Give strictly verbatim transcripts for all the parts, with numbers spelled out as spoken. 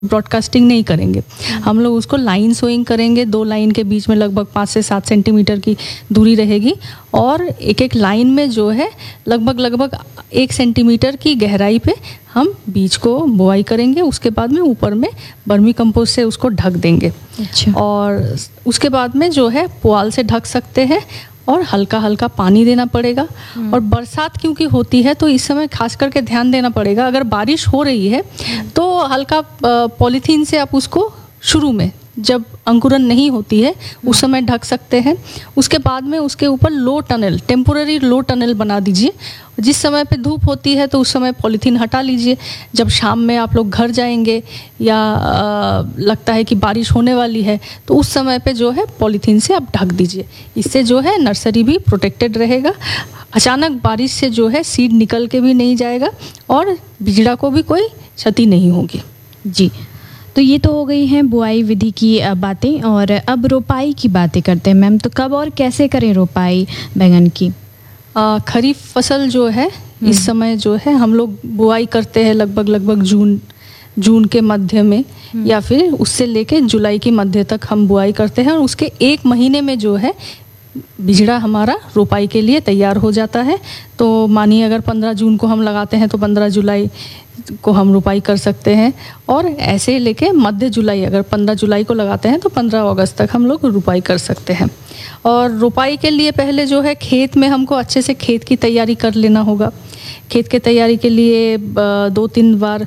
Broadcasting नहीं करेंगे, हम लोग उसको लाइन सोइंग करेंगे। दो लाइन के बीच में लगभग पाँच से सात सेंटीमीटर की दूरी रहेगी और एक एक लाइन में जो है लगभग लगभग एक सेंटीमीटर की गहराई पे हम बीज को बुआई करेंगे। उसके बाद में ऊपर में वर्मी कंपोस्ट से उसको ढक देंगे। अच्छा। और उसके बाद में जो है पुआल से ढक सकते हैं और हल्का हल्का पानी देना पड़ेगा। और बरसात क्योंकि होती है तो इस समय खास करके ध्यान देना पड़ेगा। अगर बारिश हो रही है तो हल्का पॉलीथीन से आप उसको शुरू में जब अंकुरन नहीं होती है उस समय ढक सकते हैं। उसके बाद में उसके ऊपर low tunnel, temporary low tunnel बना दीजिए। जिस समय पे धूप होती है तो उस समय पॉलीथीन हटा लीजिए। जब शाम में आप लोग घर जाएंगे या आ, लगता है कि बारिश होने वाली है तो उस समय पे जो है पॉलीथीन से आप ढक दीजिए। इससे जो है नर्सरी भी प्रोटेक्टेड रहेगा। अचानक बारिश से जो है सीड निकल के भी नहीं जाएगा और बिजड़ा को भी कोई क्षति नहीं होगी। जी, तो ये तो हो गई हैं बुआई विधि की बातें, और अब रोपाई की बातें करते हैं मैम। तो कब और कैसे करें रोपाई बैंगन की? आ, खरीफ फसल जो है इस समय जो है हम लोग बुआई करते हैं लगभग लगभग जून जून के मध्य में या फिर उससे लेके जुलाई के मध्य तक हम बुआई करते हैं। और उसके एक महीने में जो है बिजड़ा हमारा रोपाई के लिए तैयार हो जाता है। तो मानिए अगर पंद्रह जून को हम लगाते हैं तो पंद्रह जुलाई को हम रोपाई कर सकते हैं। और ऐसे लेके मध्य जुलाई, अगर पंद्रह जुलाई को लगाते हैं तो पंद्रह अगस्त तक हम लोग रोपाई कर सकते हैं। और रोपाई के लिए पहले जो है खेत में हमको अच्छे से खेत की तैयारी कर लेना होगा। खेत के तैयारी के लिए दो तीन बार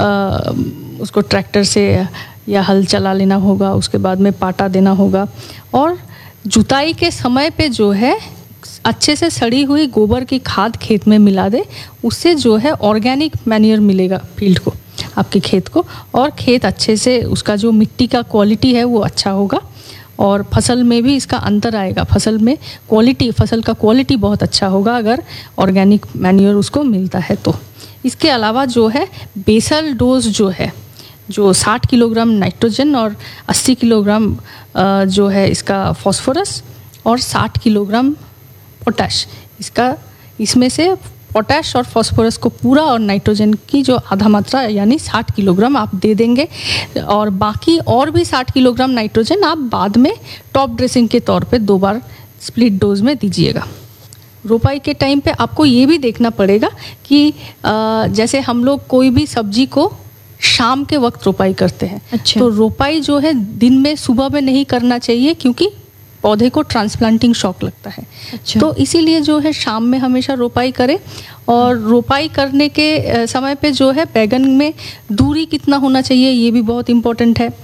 उसको ट्रैक्टर से या हल चला लेना होगा। उसके बाद में पाटा देना होगा और जुताई के समय पे जो है अच्छे से सड़ी हुई गोबर की खाद खेत में मिला दे। उससे जो है ऑर्गेनिक मैन्योर मिलेगा फील्ड को, आपके खेत को। और खेत अच्छे से, उसका जो मिट्टी का क्वालिटी है वो अच्छा होगा और फसल में भी इसका अंतर आएगा। फसल में क्वालिटी, फसल का क्वालिटी बहुत अच्छा होगा अगर ऑर्गेनिक मैन्योर उसको मिलता है तो। इसके अलावा जो है बेसल डोज जो है, जो साठ किलोग्राम नाइट्रोजन और अस्सी किलोग्राम जो है इसका फॉस्फोरस और साठ किलोग्राम पोटैश, इसका इसमें से पोटैश और फॉस्फोरस को पूरा और नाइट्रोजन की जो आधा मात्रा यानी साठ किलोग्राम आप दे देंगे। और बाकी और भी साठ किलोग्राम नाइट्रोजन आप बाद में टॉप ड्रेसिंग के तौर पे दो बार स्प्लिट डोज में दीजिएगा। रोपाई के टाइम पे आपको ये भी देखना पड़ेगा कि जैसे हम लोग कोई भी सब्जी को शाम के वक्त रोपाई करते हैं। अच्छा। तो रोपाई जो है दिन में, सुबह में नहीं करना चाहिए क्योंकि पौधे को ट्रांसप्लांटिंग शॉक लगता है। अच्छा। तो इसीलिए जो है शाम में हमेशा रोपाई करें। और रोपाई करने के समय पे जो है बैगन में दूरी कितना होना चाहिए ये भी बहुत इम्पोर्टेंट है।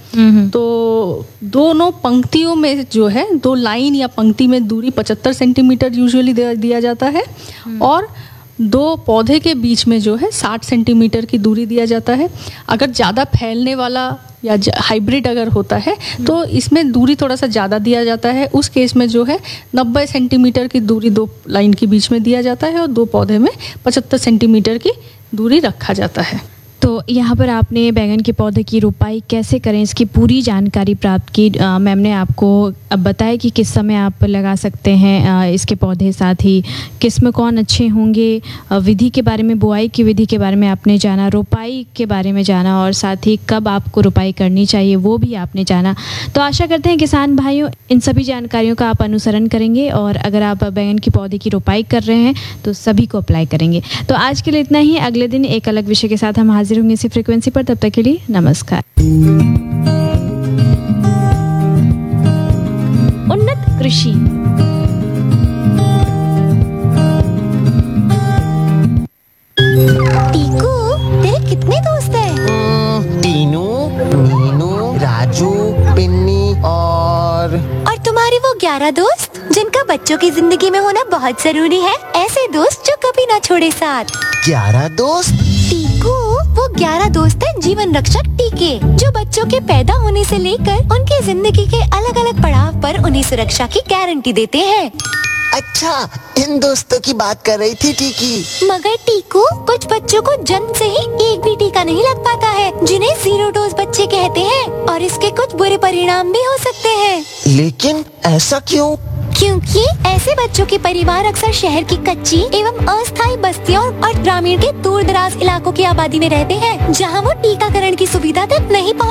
तो दोनों पंक्तियों में जो है, दो लाइन या पंक्ति में दूरी पचहत्तर सेंटीमीटर यूजुअली दिया जाता है और दो पौधे के बीच में जो है साठ सेंटीमीटर की दूरी दिया जाता है। अगर ज़्यादा फैलने वाला या हाइब्रिड अगर होता है तो इसमें दूरी थोड़ा सा ज़्यादा दिया जाता है। उस केस में जो है नब्बे सेंटीमीटर की दूरी दो लाइन के बीच में दिया जाता है और दो पौधे में पचहत्तर सेंटीमीटर की दूरी रखा जाता है। तो यहाँ पर आपने बैंगन के पौधे की रोपाई कैसे करें इसकी पूरी जानकारी प्राप्त की। मैम ने आपको अब बताया कि किस समय आप लगा सकते हैं आ, इसके पौधे, साथ ही किस्म कौन अच्छे होंगे, विधि के बारे में, बुआई की विधि के बारे में आपने जाना, रोपाई के बारे में जाना और साथ ही कब आपको रोपाई करनी चाहिए वो भी आपने जाना। तो आशा करते हैं किसान भाइयों इन सभी जानकारियों का आप अनुसरण करेंगे और अगर आप बैंगन के पौधे की रोपाई कर रहे हैं तो सभी को अप्लाई करेंगे। तो आज के लिए इतना ही। अगले दिन एक अलग विषय के साथ हम हाजिर होंगे इसी फ्रीक्वेंसी पर। तब तक के लिए नमस्कार। उन्नत कृषि। टीकू, तेरे कितने दोस्त हैं? टीनू, मीनू, राजू, पिन्नी और और तुम्हारे वो ग्यारह दोस्त जिनका बच्चों की जिंदगी में होना बहुत जरूरी है, ऐसे दोस्त जो कभी ना छोड़े साथ। ग्यारह दोस्त? टीकू, वो ग्यारह दोस्त हैं जीवन रक्षक टीके, जो बच्चों के पैदा होने से लेकर उनकी जिंदगी के अलग अलग पड़ाव पर उन्हें सुरक्षा की गारंटी देते हैं। अच्छा, इन दोस्तों की बात कर रही थी टीकी। मगर टीकू, कुछ बच्चों को जन्म से ही एक भी टीका नहीं लग पाता है, जिन्हें जीरो डोज बच्चे कहते हैं और इसके कुछ बुरे परिणाम भी हो सकते हैं। लेकिन ऐसा क्यों? क्योंकि ऐसे बच्चों के परिवार अक्सर शहर की कच्ची एवं अस्थायी बस्तियों और ग्रामीण के दूर दराज इलाकों की आबादी में रहते हैं, जहां वो टीकाकरण की सुविधा तक नहीं पहुंच